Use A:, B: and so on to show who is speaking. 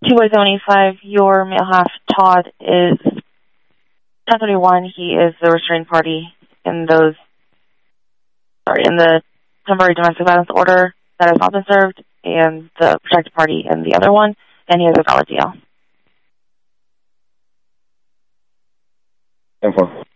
A: 2-75, your male half, Todd, is 1031. He is the restraining party in the temporary domestic violence order that has not been served, and the protected party in the other one, and he has a valid DL.
B: 10-4.